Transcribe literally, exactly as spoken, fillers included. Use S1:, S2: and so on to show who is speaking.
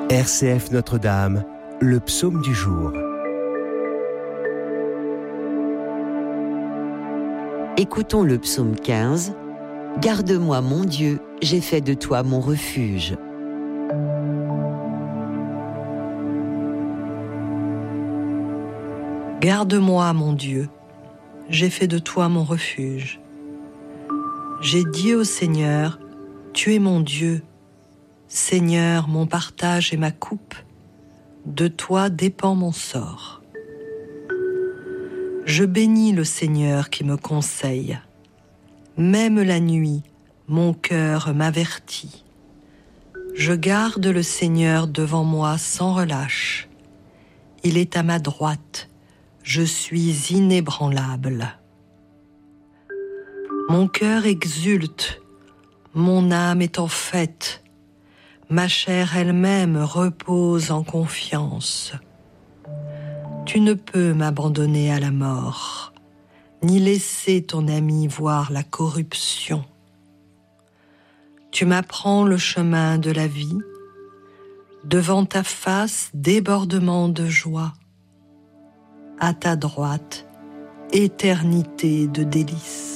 S1: R C F Notre-Dame, le psaume du jour.
S2: Écoutons le psaume quinze. Garde-moi, mon Dieu, j'ai fait de toi mon refuge.
S3: Garde-moi, mon Dieu, j'ai fait de toi mon refuge. J'ai dit au Seigneur, tu es mon Dieu. Seigneur, mon partage et ma coupe, de toi dépend mon sort. Je bénis le Seigneur qui me conseille. Même la nuit, mon cœur m'avertit. Je garde le Seigneur devant moi sans relâche. Il est à ma droite, je suis inébranlable. Mon cœur exulte, mon âme est en fête. Ma chair elle-même repose en confiance. Tu ne peux m'abandonner à la mort, ni laisser ton ami voir la corruption. Tu m'apprends le chemin de la vie, devant ta face débordement de joie. À ta droite, éternité de délices.